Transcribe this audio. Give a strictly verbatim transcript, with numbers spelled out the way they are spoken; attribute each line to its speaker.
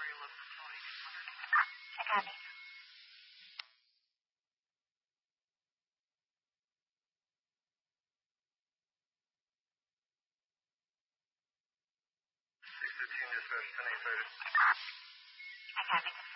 Speaker 1: I copy.
Speaker 2: six fifteen dispatch, ten eight thirty.
Speaker 1: I copy.